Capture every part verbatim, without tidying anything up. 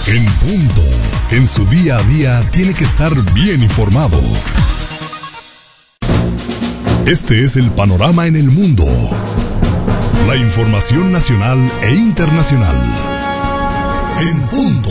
En punto. En su día a día tiene que estar bien informado. Este es el panorama en el mundo. La información nacional e internacional. En punto.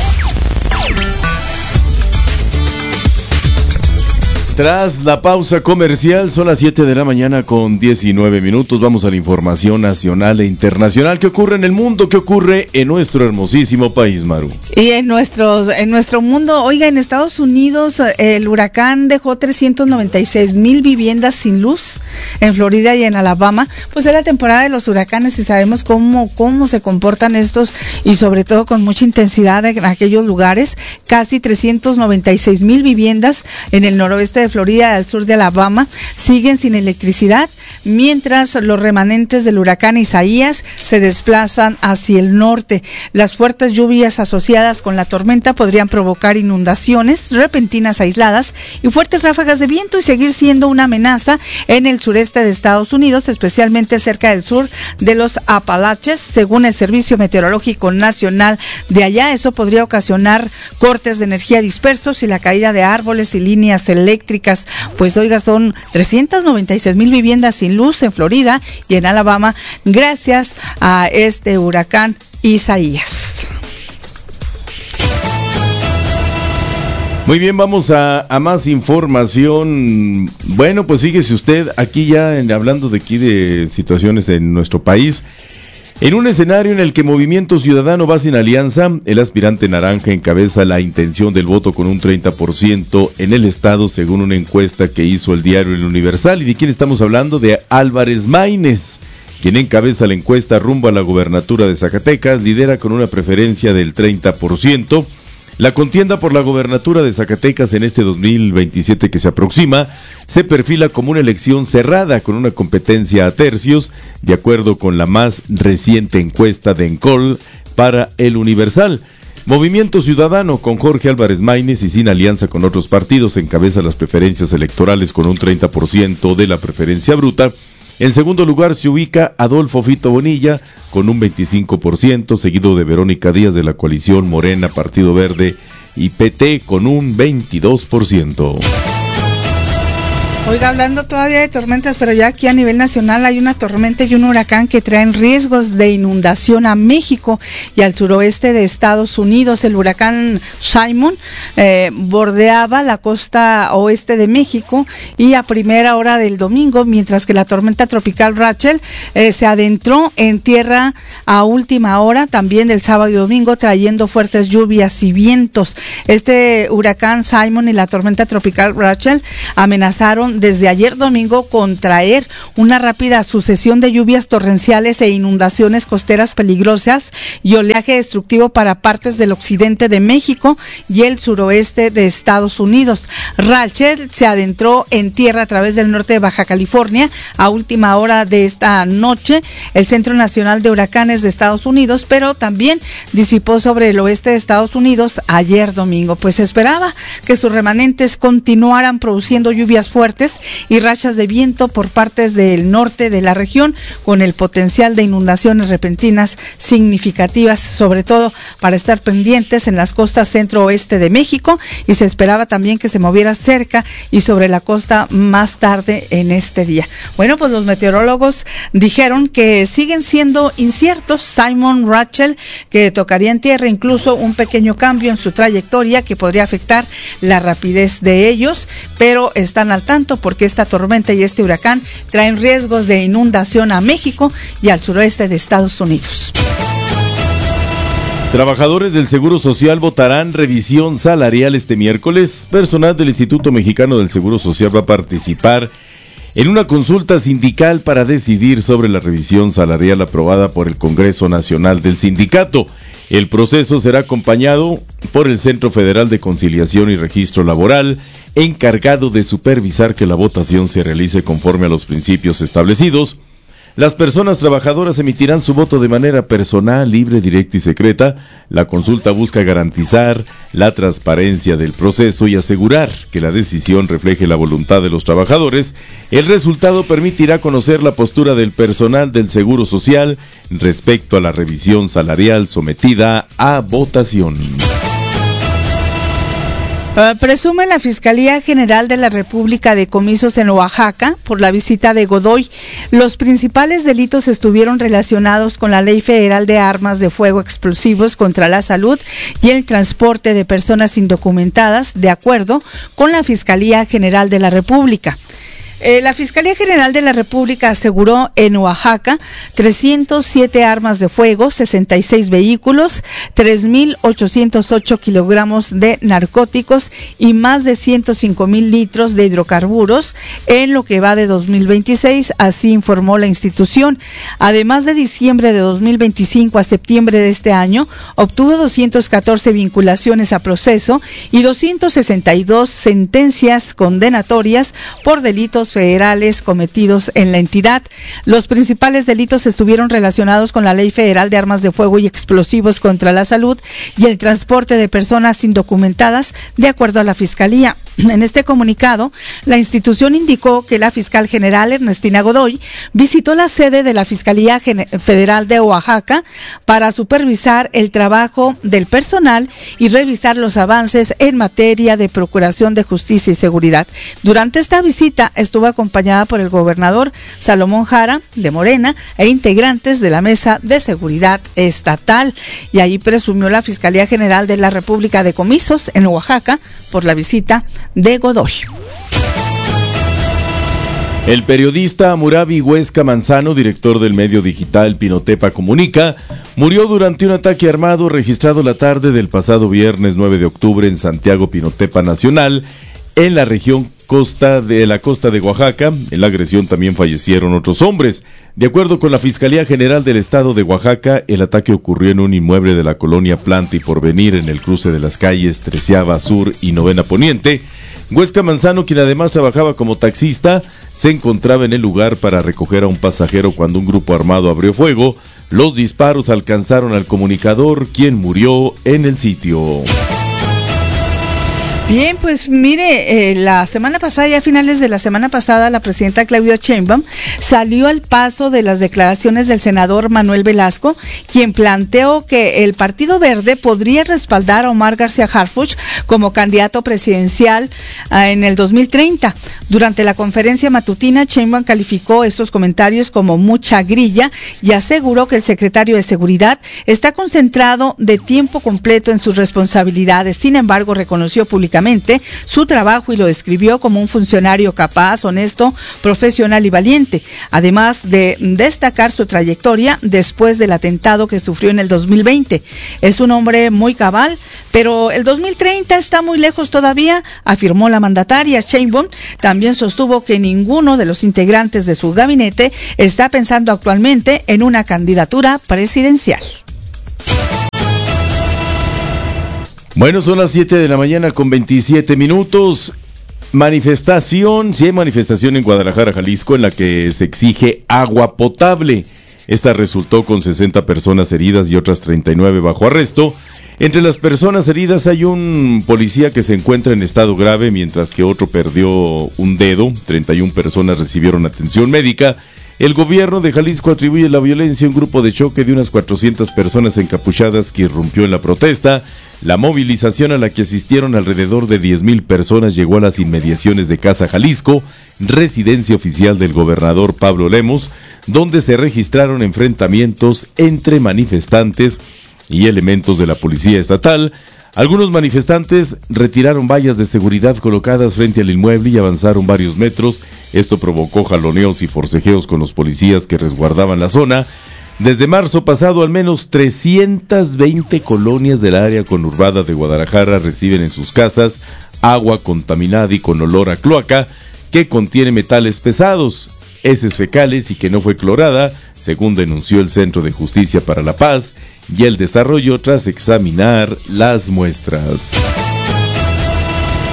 Tras la pausa comercial, son las siete de la mañana con diecinueve minutos. Vamos a la información nacional e internacional. ¿Qué ocurre en el mundo? ¿Qué ocurre en nuestro hermosísimo país, Maru? Y en, nuestros, en nuestro mundo, oiga, en Estados Unidos el huracán dejó trescientas noventa y seis mil viviendas sin luz en Florida y en Alabama. Pues es la temporada de los huracanes y sabemos cómo, cómo se comportan estos y sobre todo con mucha intensidad en aquellos lugares. Casi trescientas noventa y seis mil viviendas en el noroeste de Florida y al sur de Alabama siguen sin electricidad, mientras los remanentes del huracán Isaías se desplazan hacia el norte. Las fuertes lluvias asociadas con la tormenta podrían provocar inundaciones repentinas aisladas y fuertes ráfagas de viento y seguir siendo una amenaza en el sureste de Estados Unidos, especialmente cerca del sur de los Apalaches, según el Servicio Meteorológico Nacional de allá. Eso podría ocasionar cortes de energía dispersos y la caída de árboles y líneas eléctricas. Pues oiga, son trescientas noventa y seis mil viviendas sin luz en Florida y en Alabama gracias a este huracán Isaías. Muy bien, vamos a, a más información. Bueno, pues fíjese usted, aquí ya en, hablando de aquí de situaciones en nuestro país. En un escenario en el que Movimiento Ciudadano va sin alianza, el aspirante naranja encabeza la intención del voto con un treinta por ciento en el estado, según una encuesta que hizo el diario El Universal. ¿Y de quién estamos hablando? De Álvarez Maínez, quien encabeza la encuesta rumbo a la gubernatura de Zacatecas, lidera con una preferencia del treinta por ciento. La contienda por la gobernatura de Zacatecas en este dos mil veintisiete que se aproxima se perfila como una elección cerrada con una competencia a tercios, de acuerdo con la más reciente encuesta de Encol para El Universal. Movimiento Ciudadano, con Jorge Álvarez Maínez y sin alianza con otros partidos, encabeza las preferencias electorales con un treinta por ciento de la preferencia bruta. En segundo lugar se ubica Adolfo Fito Bonilla con un veinticinco por ciento, seguido de Verónica Díaz de la coalición Morena, Partido Verde y P T con un veintidós por ciento. Oiga, hablando todavía de tormentas, pero ya aquí a nivel nacional hay una tormenta y un huracán que traen riesgos de inundación a México y al suroeste de Estados Unidos. El huracán Simon eh, bordeaba la costa oeste de México y a primera hora del domingo, mientras que la tormenta tropical Rachel eh, se adentró en tierra a última hora, también del sábado y domingo, trayendo fuertes lluvias y vientos. Este huracán Simon y la tormenta tropical Rachel amenazaron desde ayer domingo con traer una rápida sucesión de lluvias torrenciales e inundaciones costeras peligrosas y oleaje destructivo para partes del occidente de México y el suroeste de Estados Unidos. Rachel se adentró en tierra a través del norte de Baja California a última hora de esta noche, el Centro Nacional de Huracanes de Estados Unidos, pero también disipó sobre el oeste de Estados Unidos ayer domingo. Pues se esperaba que sus remanentes continuaran produciendo lluvias fuertes y rachas de viento por partes del norte de la región, con el potencial de inundaciones repentinas significativas, sobre todo para estar pendientes en las costas centro-oeste de México, y se esperaba también que se moviera cerca y sobre la costa más tarde en este día. Bueno, pues los meteorólogos dijeron que siguen siendo inciertos Simon, Rachel, que tocaría en tierra, incluso un pequeño cambio en su trayectoria que podría afectar la rapidez de ellos, pero están al tanto porque esta tormenta y este huracán traen riesgos de inundación a México y al suroeste de Estados Unidos. Trabajadores del Seguro Social votarán revisión salarial este miércoles. Personal del Instituto Mexicano del Seguro Social va a participar en una consulta sindical para decidir sobre la revisión salarial aprobada por el Congreso Nacional del Sindicato. El proceso será acompañado por el Centro Federal de Conciliación y Registro Laboral, encargado de supervisar que la votación se realice conforme a los principios establecidos. Las personas trabajadoras emitirán su voto de manera personal, libre, directa y secreta. La consulta busca garantizar la transparencia del proceso y asegurar que la decisión refleje la voluntad de los trabajadores. El resultado permitirá conocer la postura del personal del Seguro Social respecto a la revisión salarial sometida a votación. Uh, presume la Fiscalía General de la República decomisos en Oaxaca por la visita de Godoy. Los principales delitos estuvieron relacionados con la Ley Federal de Armas de Fuego Explosivos contra la Salud y el transporte de personas indocumentadas, de acuerdo con la Fiscalía General de la República. Eh, la Fiscalía General de la República aseguró en Oaxaca trescientos siete armas de fuego, sesenta y seis vehículos, tres mil ochocientos ocho kilogramos de narcóticos y más de ciento cinco mil litros de hidrocarburos en lo que va de dos mil veintiséis, así informó la institución. Además, de diciembre de dos mil veinticinco a septiembre de este año, obtuvo doscientas catorce vinculaciones a proceso y doscientas sesenta y dos sentencias condenatorias por delitos federales cometidos en la entidad. Los principales delitos estuvieron relacionados con la Ley Federal de Armas de Fuego y Explosivos contra la Salud y el transporte de personas indocumentadas, de acuerdo a la Fiscalía. En este comunicado, la institución indicó que la fiscal general Ernestina Godoy visitó la sede de la Fiscalía Federal de Oaxaca para supervisar el trabajo del personal y revisar los avances en materia de procuración de justicia y seguridad. Durante esta visita estuvo acompañada por el gobernador Salomón Jara de Morena e integrantes de la Mesa de Seguridad Estatal. Y ahí presumió la Fiscalía General de la República decomisos en Oaxaca por la visita de Godoy. El periodista Murabi Huesca Manzano, director del medio digital Pinotepa Comunica, murió durante un ataque armado registrado la tarde del pasado viernes nueve de octubre en Santiago Pinotepa Nacional, en la región costa de la costa de Oaxaca. En la agresión también fallecieron otros hombres. De acuerdo con la Fiscalía General del Estado de Oaxaca, el ataque ocurrió en un inmueble de la colonia Planta y Porvenir, en el cruce de las calles Treceava Sur y Novena Poniente. Huesca Manzano, quien además trabajaba como taxista, se encontraba en el lugar para recoger a un pasajero cuando un grupo armado abrió fuego. Los disparos alcanzaron al comunicador, quien murió en el sitio. Bien, pues mire, eh, la semana pasada, ya a finales de la semana pasada, la presidenta Claudia Sheinbaum salió al paso de las declaraciones del senador Manuel Velasco, quien planteó que el Partido Verde podría respaldar a Omar García Harfuch como candidato presidencial eh, en el dos mil treinta. Durante la conferencia matutina, Sheinbaum calificó estos comentarios como mucha grilla y aseguró que el secretario de Seguridad está concentrado de tiempo completo en sus responsabilidades. Sin embargo, reconoció públicamente su trabajo y lo describió como un funcionario capaz, honesto, profesional y valiente, además de destacar su trayectoria después del atentado que sufrió en el dos mil veinte. Es un hombre muy cabal, pero el dos mil treinta está muy lejos todavía, afirmó la mandataria. Sheinbaum también sostuvo que ninguno de los integrantes de su gabinete está pensando actualmente en una candidatura presidencial. Bueno, son las siete de la mañana con veintisiete minutos. Manifestación, sí hay manifestación en Guadalajara, Jalisco, en la que se exige agua potable. Esta resultó con sesenta personas heridas y otras treinta y nueve bajo arresto. Entre las personas heridas hay un policía que se encuentra en estado grave, mientras que otro perdió un dedo. treinta y una personas recibieron atención médica. El gobierno de Jalisco atribuye la violencia a un grupo de choque de unas cuatrocientas personas encapuchadas que irrumpió en la protesta. La movilización, a la que asistieron alrededor de diez mil personas, llegó a las inmediaciones de Casa Jalisco, residencia oficial del gobernador Pablo Lemos, donde se registraron enfrentamientos entre manifestantes y elementos de la policía estatal. Algunos manifestantes retiraron vallas de seguridad colocadas frente al inmueble y avanzaron varios metros. Esto provocó jaloneos y forcejeos con los policías que resguardaban la zona. Desde marzo pasado, al menos trescientas veinte colonias del área conurbada de Guadalajara reciben en sus casas agua contaminada y con olor a cloaca, que contiene metales pesados, heces fecales y que no fue clorada, según denunció el Centro de Justicia para la Paz y el Desarrollo tras examinar las muestras.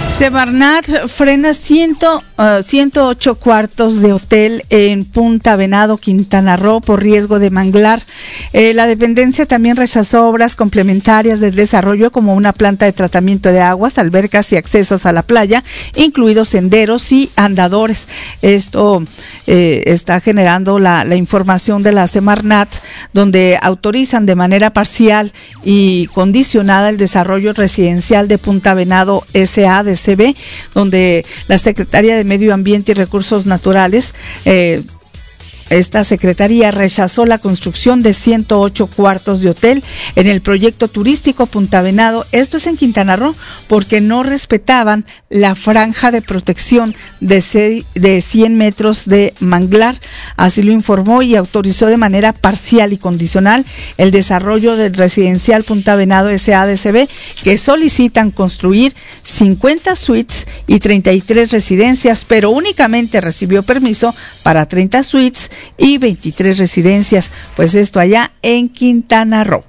Semarnat frena ciento, uh, ciento ocho cuartos de hotel en Punta Venado, Quintana Roo, por riesgo de manglar. Eh, la dependencia también rechazó obras complementarias del desarrollo como una planta de tratamiento de aguas, albercas y accesos a la playa, incluidos senderos y andadores. Esto eh, está generando la, la información de la Semarnat, donde autorizan de manera parcial y condicionada el desarrollo residencial de Punta Venado S A de C B, donde la Secretaría de Medio Ambiente y Recursos Naturales, eh, esta secretaría rechazó la construcción de ciento ocho cuartos de hotel en el proyecto turístico Punta Venado. Esto es en Quintana Roo, porque no respetaban la franja de protección de, de cien metros de manglar. Así lo informó y autorizó de manera parcial y condicional el desarrollo del residencial Punta Venado S A D C B, que solicitan construir cincuenta suites y treinta y tres residencias, pero únicamente recibió permiso para treinta suites y veintitrés residencias, pues esto allá en Quintana Roo.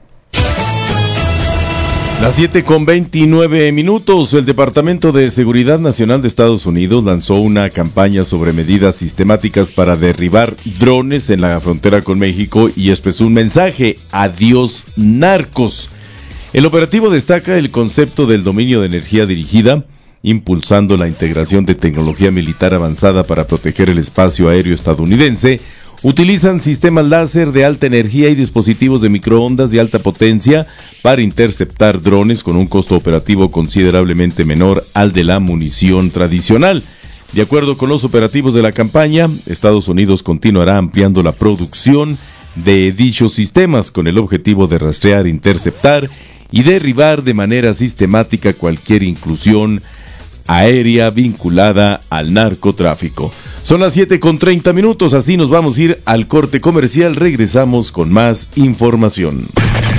Las siete con veintinueve minutos, el Departamento de Seguridad Nacional de Estados Unidos lanzó una campaña sobre medidas sistemáticas para derribar drones en la frontera con México y expresó un mensaje: adiós narcos. El operativo destaca el concepto del dominio de energía dirigida, impulsando la integración de tecnología militar avanzada para proteger el espacio aéreo estadounidense. Utilizan sistemas láser de alta energía y dispositivos de microondas de alta potencia para interceptar drones con un costo operativo considerablemente menor al de la munición tradicional. De acuerdo con los operativos de la campaña, Estados Unidos continuará ampliando la producción de dichos sistemas con el objetivo de rastrear, interceptar y derribar de manera sistemática cualquier inclusión aérea vinculada al narcotráfico. Son las siete con treinta minutos, así nos vamos a ir al corte comercial. Regresamos con más información.